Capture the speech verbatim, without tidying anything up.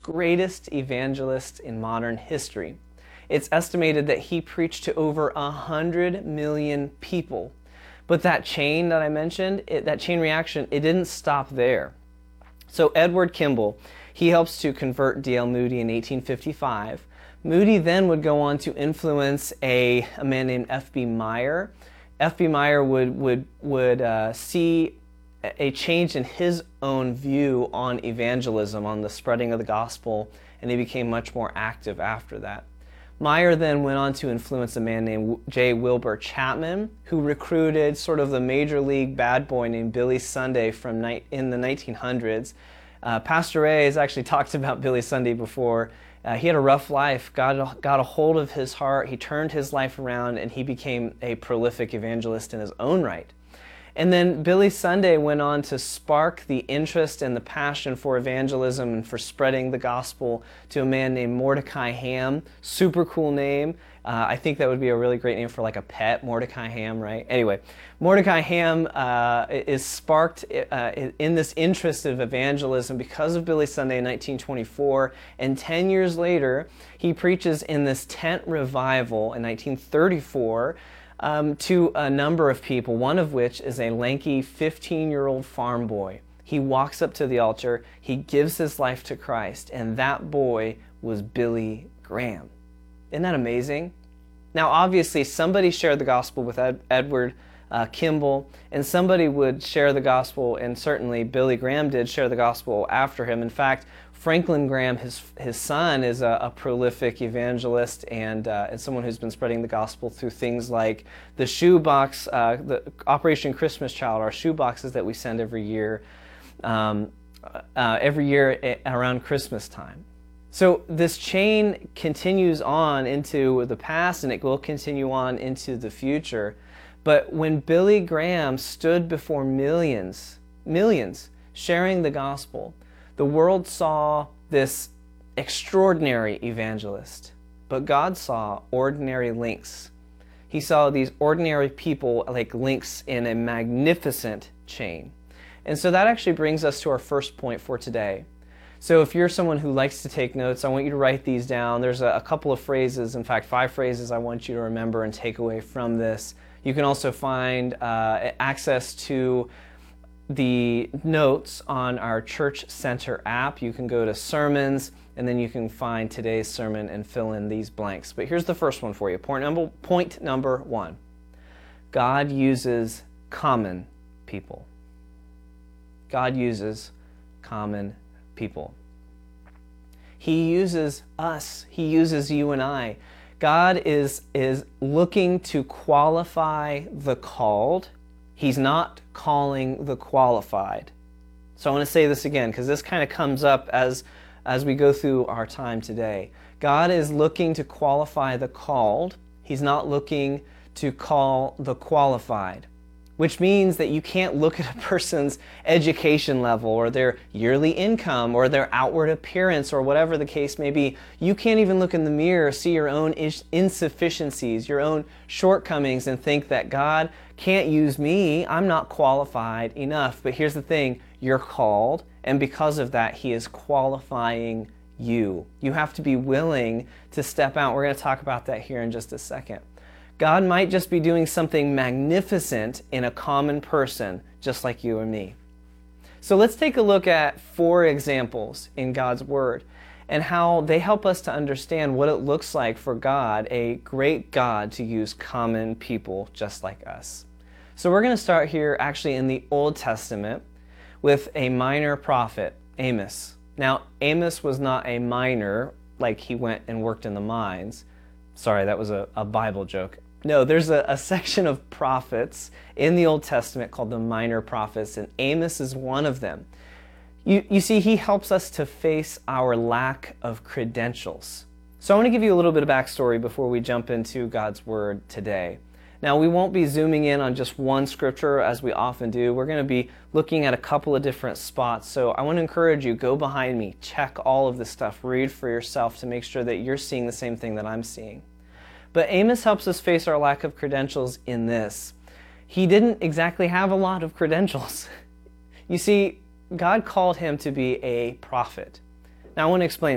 greatest evangelist in modern history. It's estimated that he preached to over a hundred million people. But that chain that I mentioned, it, that chain reaction, it didn't stop there. So Edward Kimball, he helps to convert D L Moody in eighteen fifty-five. Moody then would go on to influence a, a man named F B Meyer. F B Meyer would, would, would uh, see a change in his own view on evangelism, on the spreading of the gospel, and he became much more active after that. Meyer then went on to influence a man named J. Wilbur Chapman, who recruited sort of the major league bad boy named Billy Sunday from ni- in the nineteen hundreds. Uh, Pastor Ray has actually talked about Billy Sunday before. Uh, he had a rough life. God got a hold of his heart. He turned his life around, and he became a prolific evangelist in his own right. And then Billy Sunday went on to spark the interest and the passion for evangelism and for spreading the gospel to a man named Mordecai Ham. Super cool name. Uh, I think that would be a really great name for like a pet, Mordecai Ham, right? Anyway, Mordecai Ham uh, is sparked uh, in this interest of evangelism because of Billy Sunday in nineteen twenty-four. And ten years later, he preaches in this tent revival in nineteen thirty-four Um, to a number of people, one of which is a lanky fifteen-year-old farm boy. He walks up to the altar, he gives his life to Christ, and that boy was Billy Graham. Isn't that amazing? Now, obviously, somebody shared the gospel with Ed- Edward uh, Kimball, and somebody would share the gospel, and certainly Billy Graham did share the gospel after him. In fact, Franklin Graham, his his son, is a, a prolific evangelist and uh, and someone who's been spreading the gospel through things like the shoebox, uh, the Operation Christmas Child, our shoe boxes that we send every year, um, uh, every year around Christmas time. So this chain continues on into the past, and it will continue on into the future. But when Billy Graham stood before millions, millions, sharing the gospel, the world saw this extraordinary evangelist, but God saw ordinary links. He saw these ordinary people like links in a magnificent chain. And so that actually brings us to our first point for today. So if you're someone who likes to take notes, I want you to write these down. There's a, a couple of phrases, in fact, five phrases I want you to remember and take away from this. You can also find uh, access to the notes on our Church Center app. You can go to sermons, and then you can find today's sermon and fill in these blanks. But here's the first one for you. Point number, point number one. God uses common people. God uses common people. He uses us. He uses you and I. God is, is looking to qualify the called. He's not calling the qualified. So I want to say this again because this kind of comes up as, as we go through our time today. God is looking to qualify the called. He's not looking to call the qualified, which means that you can't look at a person's education level or their yearly income or their outward appearance or whatever the case may be. You can't even look in the mirror, see your own insufficiencies, your own shortcomings, and think that God can't use me. I'm not qualified enough. But here's the thing, you're called, and because of that, He is qualifying you. You have to be willing to step out. We're going to talk about that here in just a second. God might just be doing something magnificent in a common person, just like you and me. So let's take a look at four examples in God's Word and how they help us to understand what it looks like for God, a great God, to use common people just like us. So we're going to start here actually in the Old Testament with a minor prophet, Amos. Now, Amos was not a miner, like he went and worked in the mines. Sorry, that was a, a Bible joke. No, there's a, a section of prophets in the Old Testament called the minor prophets, and Amos is one of them. You, you see, he helps us to face our lack of credentials. So I want to give you a little bit of backstory before we jump into God's Word today. Now, we won't be zooming in on just one scripture as we often do. We're going to be looking at a couple of different spots. So I want to encourage you, go behind me, check all of this stuff, read for yourself to make sure that you're seeing the same thing that I'm seeing. But Amos helps us face our lack of credentials in this. He didn't exactly have a lot of credentials. You see, God called him to be a prophet. Now I want to explain